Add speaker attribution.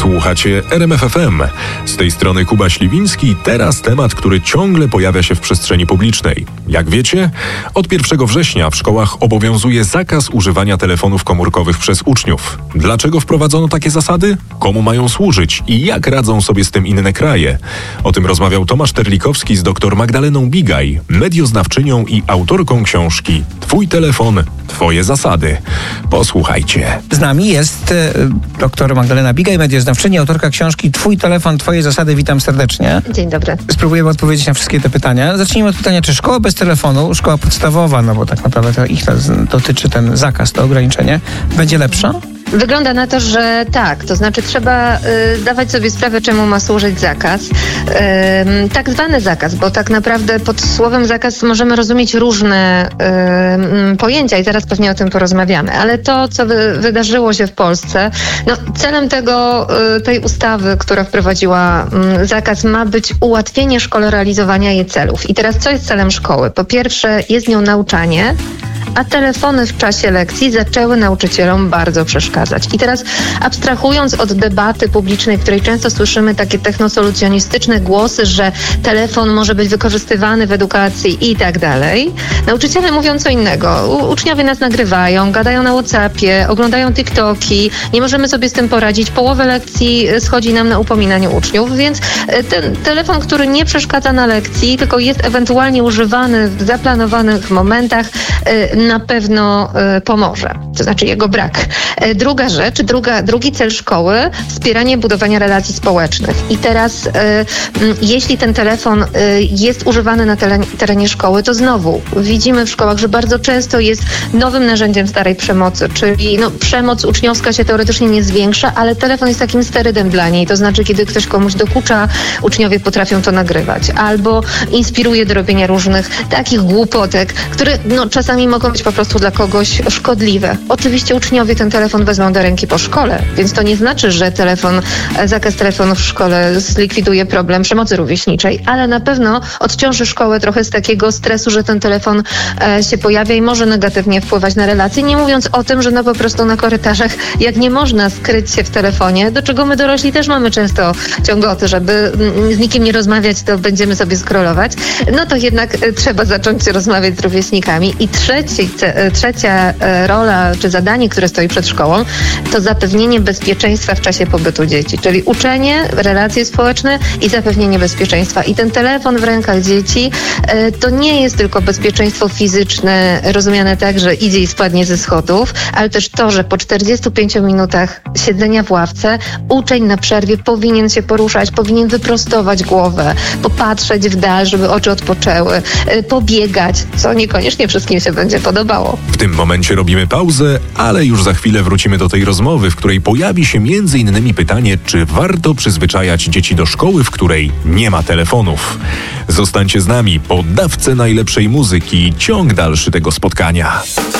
Speaker 1: Słuchacie RMF FM. Z tej strony Kuba Śliwiński. Teraz temat, który ciągle pojawia się w przestrzeni publicznej. Jak wiecie, od 1 września w szkołach obowiązuje zakaz używania telefonów komórkowych przez uczniów. Dlaczego wprowadzono takie zasady? Komu mają służyć? I jak radzą sobie z tym inne kraje? O tym rozmawiał Tomasz Terlikowski z dr Magdaleną Bigaj, medioznawczynią i autorką książki Twój telefon, Twoje zasady. Posłuchajcie.
Speaker 2: Z nami jest dr Magdalena Bigaj, medioznawczyni, autorka książki Twój telefon, Twoje zasady. Witam serdecznie.
Speaker 3: Dzień dobry.
Speaker 2: Spróbujemy odpowiedzieć na wszystkie te pytania. Zacznijmy od pytania, czy szkoła bez telefonu, szkoła podstawowa, no bo tak naprawdę to ich dotyczy ten zakaz, to ograniczenie, będzie lepsza?
Speaker 3: Wygląda na to, że tak. To znaczy trzeba zdawać sobie sprawę, czemu ma służyć zakaz. Tak zwany zakaz, bo tak naprawdę pod słowem zakaz możemy rozumieć różne pojęcia i zaraz pewnie o tym porozmawiamy. Ale to, co wydarzyło się w Polsce, celem tej ustawy, która wprowadziła zakaz, ma być ułatwienie szkole realizowania jej celów. I teraz co jest celem szkoły? Po pierwsze jest nią nauczanie, a telefony w czasie lekcji zaczęły nauczycielom bardzo przeszkadzać. I teraz abstrahując od debaty publicznej, w której często słyszymy takie technosolucjonistyczne głosy, że telefon może być wykorzystywany w edukacji i tak dalej, nauczyciele mówią co innego. Uczniowie nas nagrywają, gadają na WhatsAppie, oglądają TikToki, nie możemy sobie z tym poradzić. Połowę lekcji schodzi nam na upominanie uczniów, więc ten telefon, który nie przeszkadza na lekcji, tylko jest ewentualnie używany w zaplanowanych momentach, na pewno pomoże. To znaczy jego brak. Druga rzecz, drugi cel szkoły, wspieranie budowania relacji społecznych. I teraz jeśli ten telefon jest używany na terenie szkoły, to znowu widzimy w szkołach, że bardzo często jest nowym narzędziem starej przemocy, czyli przemoc uczniowska się teoretycznie nie zwiększa, ale telefon jest takim sterydem dla niej. To znaczy, kiedy ktoś komuś dokucza, uczniowie potrafią to nagrywać. Albo inspiruje do robienia różnych takich głupotek, które czasami mogą być po prostu dla kogoś szkodliwe. Oczywiście uczniowie ten telefon wezmą do ręki po szkole, więc to nie znaczy, że zakaz telefonu w szkole zlikwiduje problem przemocy rówieśniczej, ale na pewno odciąży szkołę trochę z takiego stresu, że ten telefon się pojawia i może negatywnie wpływać na relacje, nie mówiąc o tym, że po prostu na korytarzach, jak nie można skryć się w telefonie, do czego my dorośli też mamy często ciągoty, żeby z nikim nie rozmawiać, to będziemy sobie scrollować, to jednak trzeba zacząć rozmawiać z rówieśnikami. I trzecia rola czy zadanie, które stoi przed szkołą, to zapewnienie bezpieczeństwa w czasie pobytu dzieci, czyli uczenie, relacje społeczne i zapewnienie bezpieczeństwa. I ten telefon w rękach dzieci to nie jest tylko bezpieczeństwo fizyczne, rozumiane tak, że idzie i spadnie ze schodów, ale też to, że po 45 minutach siedzenia w ławce uczeń na przerwie powinien się poruszać, powinien wyprostować głowę, popatrzeć w dal, żeby oczy odpoczęły, pobiegać, co niekoniecznie wszystkim się będzie podobało.
Speaker 1: W tym momencie robimy pauzę, ale już za chwilę wrócimy do tej rozmowy, w której pojawi się m.in. pytanie, czy warto przyzwyczajać dzieci do szkoły, w której nie ma telefonów. Zostańcie z nami po dawce najlepszej muzyki, ciąg dalszy tego spotkania.